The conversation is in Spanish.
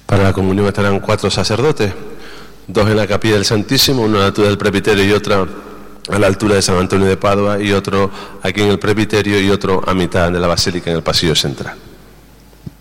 Para la comunión estarán 4 sacerdotes, 2 en la capilla del Santísimo, uno a la altura del presbiterio y otra a la altura de San Antonio de Padua, y otro aquí en el presbiterio y otro a mitad de la basílica en el pasillo central.